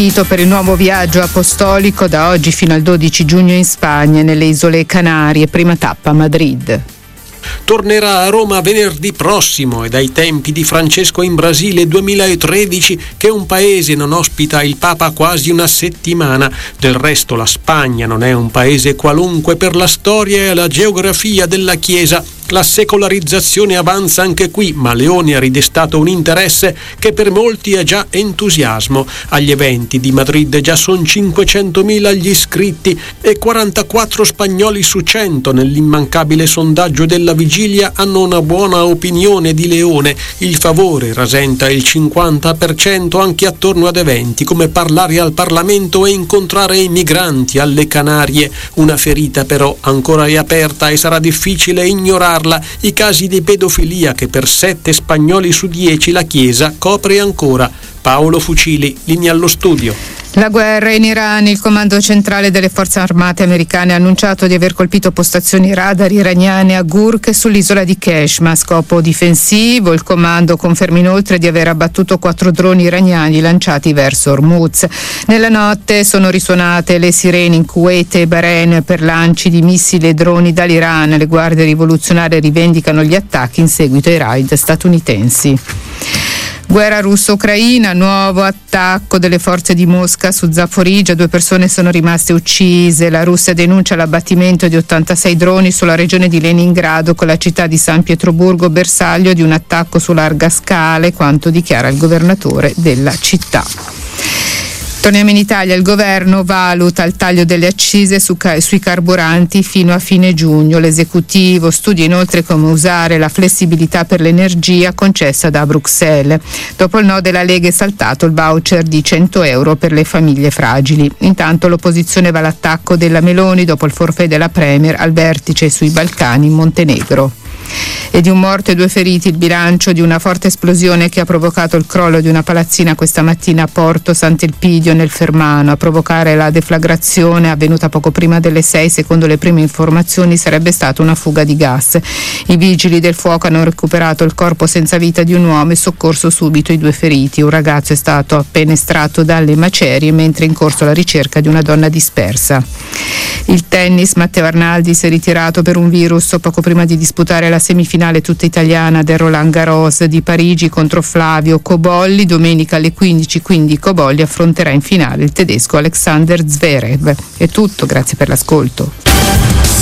partito per il nuovo viaggio apostolico da oggi fino al 12 giugno in Spagna e nelle isole Canarie, prima tappa Madrid. Tornerà a Roma venerdì prossimo e dai tempi di Francesco in Brasile 2013 che un paese non ospita il Papa quasi una settimana. Del resto la Spagna non è un paese qualunque per la storia e la geografia della Chiesa. La secolarizzazione avanza anche qui, ma Leone ha ridestato un interesse che per molti è già entusiasmo. Agli eventi di Madrid già sono 500.000 gli iscritti e 44 spagnoli su 100 nell'immancabile sondaggio della vigilia hanno una buona opinione di Leone. Il favore rasenta il 50% anche attorno ad eventi come parlare al Parlamento e incontrare i migranti alle Canarie. Una ferita però ancora è aperta e sarà difficile ignorarla. I casi di pedofilia che per 7 spagnoli su 10 la Chiesa copre ancora. Paolo Fucili, linea allo studio. La guerra in Iran. Il comando centrale delle forze armate americane ha annunciato di aver colpito postazioni radar iraniane a Gurk e sull'isola di Keshma a scopo difensivo. Il comando conferma inoltre di aver abbattuto 4 droni iraniani lanciati verso Hormuz. Nella notte sono risuonate le sirene in Kuwait e Bahrain per lanci di missili e droni dall'Iran. Le guardie rivoluzionarie rivendicano gli attacchi in seguito ai raid statunitensi. Guerra russo-ucraina, nuovo attacco delle forze di Mosca su Zaporizhzhia, 2 persone sono rimaste uccise. La Russia denuncia l'abbattimento di 86 droni sulla regione di Leningrado con la città di San Pietroburgo bersaglio di un attacco su larga scala, quanto dichiara il governatore della città. Torniamo in Italia. Il governo valuta il taglio delle accise sui carburanti fino a fine giugno. L'esecutivo studia inoltre come usare la flessibilità per l'energia concessa da Bruxelles. Dopo il no della Lega è saltato il voucher di 100 euro per le famiglie fragili. Intanto l'opposizione va all'attacco della Meloni dopo il forfait della Premier al vertice sui Balcani in Montenegro. E di un morto e 2 feriti il bilancio di una forte esplosione che ha provocato il crollo di una palazzina questa mattina a Porto Sant'Elpidio nel Fermano. A provocare la deflagrazione, avvenuta poco prima delle 6, secondo le prime informazioni sarebbe stata una fuga di gas. I vigili del fuoco hanno recuperato il corpo senza vita di un uomo e soccorso subito i 2 feriti. Un ragazzo è stato appena estratto dalle macerie mentre è in corso la ricerca di una donna dispersa. Il tennis. Matteo Arnaldi si è ritirato per un virus poco prima di disputare la semifinale tutta italiana del Roland Garros di Parigi contro Flavio Cobolli. Domenica alle 15, quindi Cobolli affronterà in finale il tedesco Alexander Zverev. È tutto, grazie per l'ascolto.